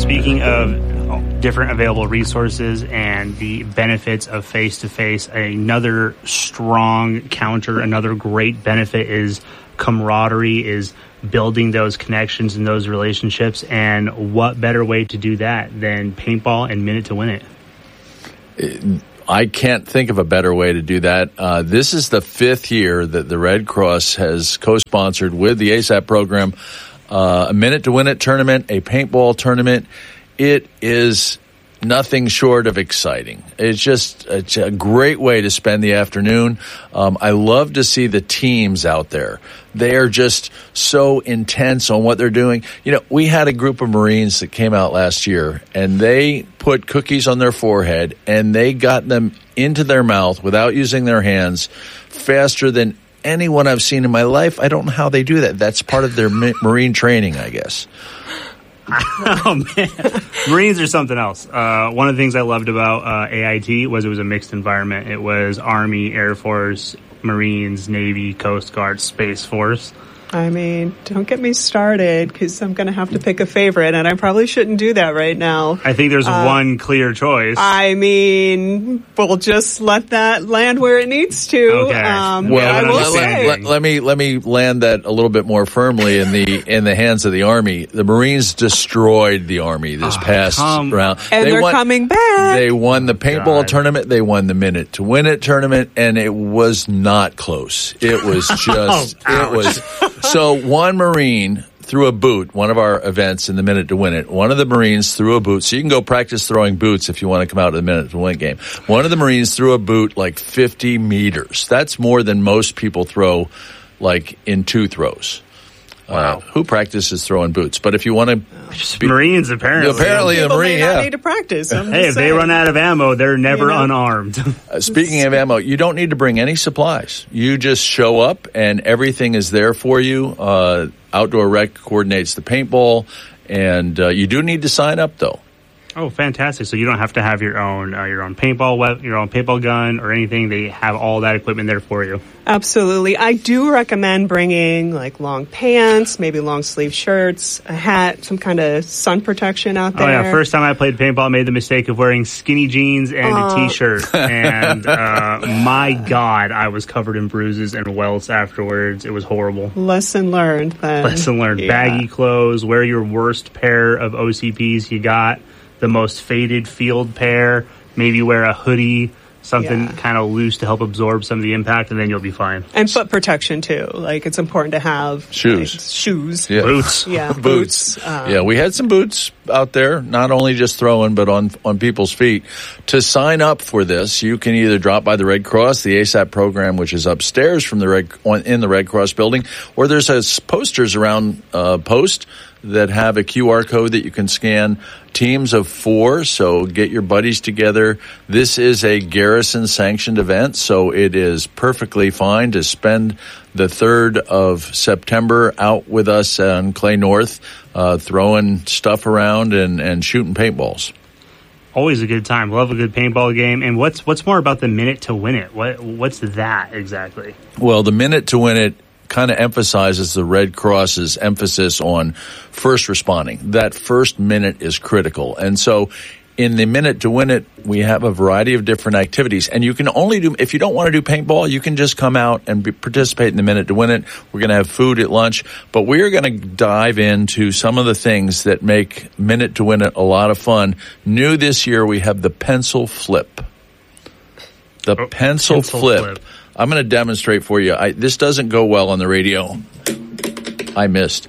speaking of different available resources and the benefits of face-to-face, another strong counter, another great benefit is camaraderie, is building those connections and those relationships. And what better way to do that than paintball and Minute to Win It? I can't think of a better way to do that. This is the 5th year that the Red Cross has co-sponsored with the ASAP program a Minute to Win It tournament, a paintball tournament. It is nothing short of exciting. It's a great way to spend the afternoon. I love to see the teams out there. They are just so intense on what they're doing. You know, we had a group of Marines that came out last year, and they put cookies on their forehead, and they got them into their mouth without using their hands faster than anyone I've seen in my life. I don't know how they do that. That's part of their Marine training, I guess. Oh, man. Marines are something else. One of the things I loved about AIT was it was a mixed environment. It was Army, Air Force, Marines, Navy, Coast Guard, Space Force. I mean, don't get me started, because I'm going to have to pick a favorite, and I probably shouldn't do that right now. I think there's one clear choice. I mean, we'll just let that land where it needs to. Okay. I will say. Let me land that a little bit more firmly in the hands of the Army. The Marines destroyed the Army this past round, and they're coming back. They won the paintball tournament. They won the Minute to Win It tournament, and it was not close. It was just it was. So one Marine threw a boot, one of our events in the Minute to Win It. One of the Marines threw a boot. So you can go practice throwing boots if you want to come out to the Minute to Win It game. One of the Marines threw a boot like 50 meters. That's more than most people throw like in 2 throws. Wow. Who practices throwing boots? But if you want to... Marines, apparently. Apparently a Marine, yeah. Need to practice. Hey, if they run out of ammo, they're never unarmed. Speaking of ammo, you don't need to bring any supplies. You just show up and everything is there for you. Outdoor Rec coordinates the paintball, and you do need to sign up, though. Oh, fantastic! So you don't have to have your own paintball your own paintball gun or anything. They have all that equipment there for you. Absolutely. I do recommend bringing like long pants, maybe long sleeve shirts, a hat, some kind of sun protection out there. Oh yeah, first time I played paintball, I made the mistake of wearing skinny jeans and a t-shirt, and my God, I was covered in bruises and welts afterwards. It was horrible. Lesson learned. Then. Lesson learned. Yeah. Baggy clothes. Wear your worst pair of OCPs you got. The most faded field pair. Maybe wear a hoodie, something kind of loose to help absorb some of the impact, and then you'll be fine. And foot protection, too. Like, it's important to have shoes. Like, shoes. Yeah. Boots. Yeah, boots. We had some boots out there, not only just throwing, but on people's feet. To sign up for this, you can either drop by the Red Cross, the ASAP program, which is upstairs from in the Red Cross building, or there's posters around post that have a QR code that you can scan. Teams of 4, so get your buddies together. This is a garrison-sanctioned event, so it is perfectly fine to spend the 3rd of September out with us on Clay North, throwing stuff around and shooting paintballs. Always a good time. Love a good paintball game. And what's more about the Minute to Win It? What's that exactly? Well, the Minute to Win It kind of emphasizes the Red Cross's emphasis on first responding. That first minute is critical. And so in the Minute to Win It, we have a variety of different activities. And you can only do, if you don't want to do paintball, you can just come out and participate in the Minute to Win It. We're going to have food at lunch, but we're going to dive into some of the things that make Minute to Win It a lot of fun. New this year, we have the pencil flip. The pencil flip. I'm going to demonstrate for you. This doesn't go well on the radio. I missed.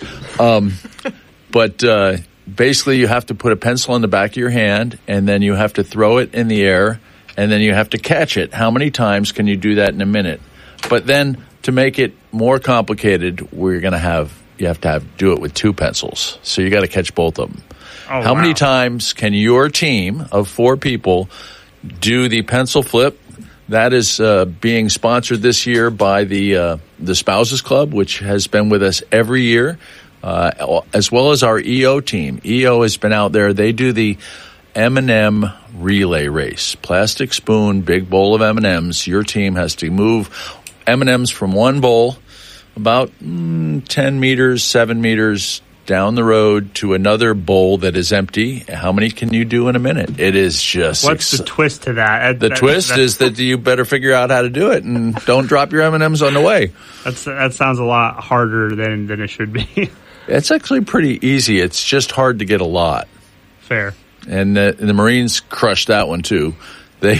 But basically, you have to put a pencil on the back of your hand, and then you have to throw it in the air, and then you have to catch it. How many times can you do that in a minute? But then, to make it more complicated, you have to do it with 2 pencils. So you got to catch both of them. How many times can your team of 4 people do the pencil flip? That is being sponsored this year by the Spouses Club, which has been with us every year, as well as our EO team. EO has been out there. They do the M&M relay race. Plastic spoon, big bowl of M&Ms. Your team has to move M&Ms from one bowl about 10 meters, 7 meters down the road to another bowl that is empty. How many can you do in a minute? It is just... What's the twist to that? The twist is that you better figure out how to do it and don't drop your M&Ms on the way. That sounds a lot harder than it should be. It's actually pretty easy. It's just hard to get a lot. Fair. And the Marines crushed that one too. They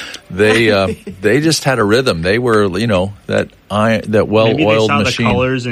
just had a rhythm. They were, that well-oiled machine. Maybe they saw the colors